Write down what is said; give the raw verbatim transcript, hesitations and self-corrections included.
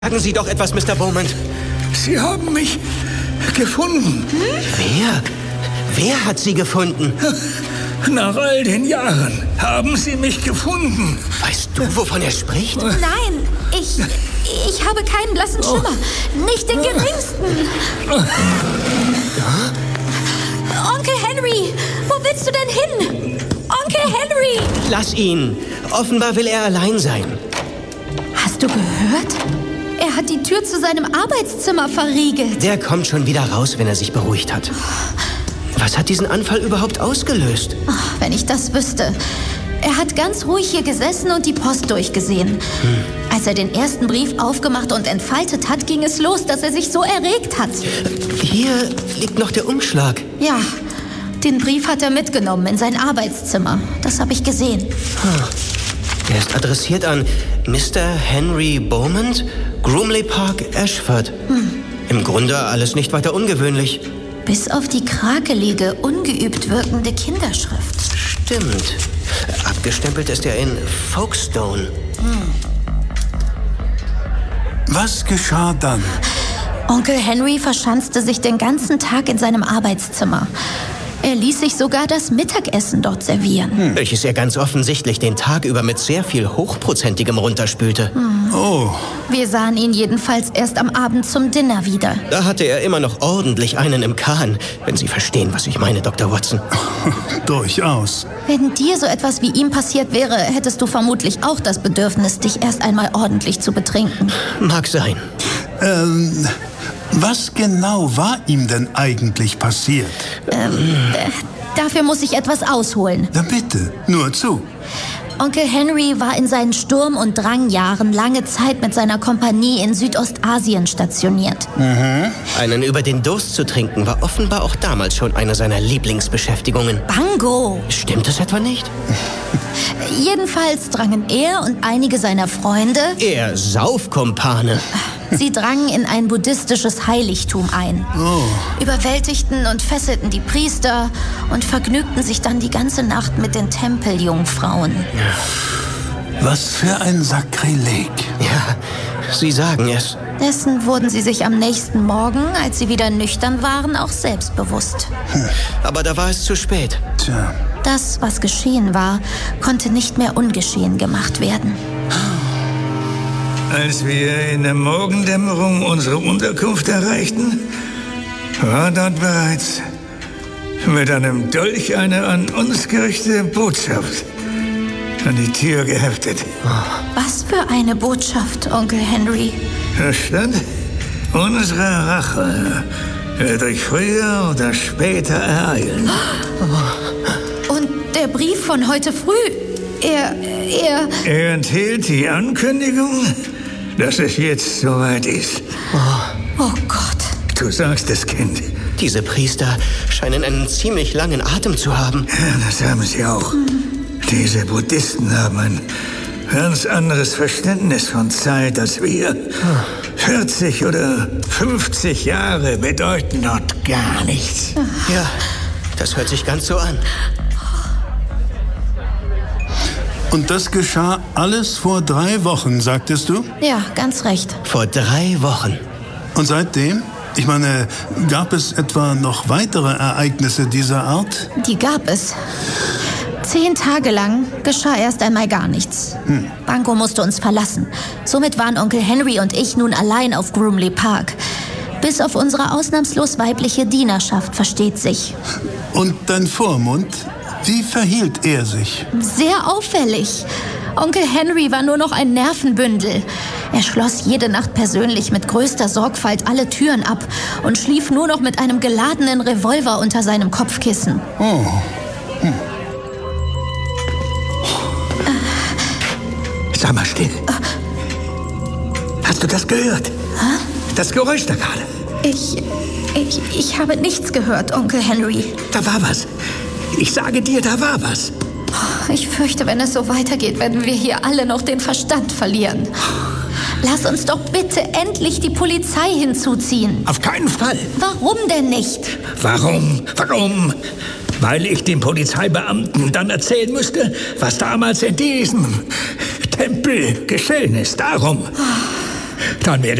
Sagen Sie doch etwas, Mister Beaumont. Sie haben mich gefunden. Hm? Wer? Wer hat Sie gefunden? Nach all den Jahren haben Sie mich gefunden. Weißt du, wovon er spricht? Nein, ich, ich habe keinen blassen Schimmer. Nicht den geringsten. Onkel Henry, wo willst du denn hin? Onkel Henry! Lass ihn. Offenbar will er allein sein. Hast du gehört? Er hat die Tür zu seinem Arbeitszimmer verriegelt. Der kommt schon wieder raus, wenn er sich beruhigt hat. Was hat diesen Anfall überhaupt ausgelöst? Oh, wenn ich das wüsste. Er hat ganz ruhig hier gesessen und die Post durchgesehen. Hm. Als er den ersten Brief aufgemacht und entfaltet hat, ging es los, dass er sich so erregt hat. Hier liegt noch der Umschlag. Ja, den Brief hat er mitgenommen in sein Arbeitszimmer. Das habe ich gesehen. Hm. Er ist adressiert an Mister Henry Beaumont, Groomley Park, Ashford. Hm. Im Grunde alles nicht weiter ungewöhnlich. Bis auf die krakelige, ungeübt wirkende Kinderschrift. Stimmt. Abgestempelt ist er in Folkestone. Hm. Was geschah dann? Onkel Henry verschanzte sich den ganzen Tag in seinem Arbeitszimmer. Er ließ sich sogar das Mittagessen dort servieren. Hm. Welches er ganz offensichtlich den Tag über mit sehr viel Hochprozentigem runterspülte. Hm. Oh. Wir sahen ihn jedenfalls erst am Abend zum Dinner wieder. Da hatte er immer noch ordentlich einen im Kahn, wenn Sie verstehen, was ich meine, Doktor Watson. Durchaus. Wenn dir so etwas wie ihm passiert wäre, hättest du vermutlich auch das Bedürfnis, dich erst einmal ordentlich zu betrinken. Mag sein. Ähm... Was genau war ihm denn eigentlich passiert? Ähm, äh, dafür muss ich etwas ausholen. Na bitte, nur zu. Onkel Henry war in seinen Sturm- und Drangjahren lange Zeit mit seiner Kompanie in Südostasien stationiert. Mhm. Einen über den Durst zu trinken war offenbar auch damals schon eine seiner Lieblingsbeschäftigungen. Bango! Stimmt es etwa nicht? Jedenfalls drangen er und einige seiner Freunde... Er Saufkumpane. Sie drangen in ein buddhistisches Heiligtum ein, oh. überwältigten und fesselten die Priester und vergnügten sich dann die ganze Nacht mit den Tempeljungfrauen. Was für ein Sakrileg. Ja, Sie sagen es. Dessen wurden sie sich am nächsten Morgen, als sie wieder nüchtern waren, auch selbst bewusst. Hm. Aber da war es zu spät. Tja. Das, was geschehen war, konnte nicht mehr ungeschehen gemacht werden. Als wir in der Morgendämmerung unsere Unterkunft erreichten, war dort bereits mit einem Dolch eine an uns gerichtete Botschaft an die Tür geheftet. Was für eine Botschaft, Onkel Henry? Da stand, unsere Rache wird euch früher oder später ereilen. Und der Brief von heute früh, er, er... Er enthielt die Ankündigung, dass es jetzt soweit ist. Oh, oh Gott. Du sagst es, Kind. Diese Priester scheinen einen ziemlich langen Atem zu haben. Ja, das haben sie auch. Mhm. Diese Buddhisten haben ein ganz anderes Verständnis von Zeit als wir. vierzig oder fünfzig Jahre bedeuten dort gar nichts. Ja, das hört sich ganz so an. Und das geschah alles vor drei Wochen, sagtest du? Ja, ganz recht. Vor drei Wochen. Und seitdem? Ich meine, gab es etwa noch weitere Ereignisse dieser Art? Die gab es. Zehn Tage lang geschah erst einmal gar nichts. Hm. Bango musste uns verlassen. Somit waren Onkel Henry und ich nun allein auf Groomley Park. Bis auf unsere ausnahmslos weibliche Dienerschaft, versteht sich. Und dein Vormund? Wie verhielt er sich? Sehr auffällig. Onkel Henry war nur noch ein Nervenbündel. Er schloss jede Nacht persönlich mit größter Sorgfalt alle Türen ab und schlief nur noch mit einem geladenen Revolver unter seinem Kopfkissen. Oh. Hm. Sag mal still. Hast du das gehört? Hä? Das Geräusch da gerade. Ich, ich, ich habe nichts gehört, Onkel Henry. Da war was. Ich sage dir, da war was. Ich fürchte, wenn es so weitergeht, werden wir hier alle noch den Verstand verlieren. Lass uns doch bitte endlich die Polizei hinzuziehen. Auf keinen Fall. Warum denn nicht? Warum? Warum? Weil ich dem Polizeibeamten dann erzählen müsste, was damals in diesem Tempel geschehen ist. Darum. Dann wäre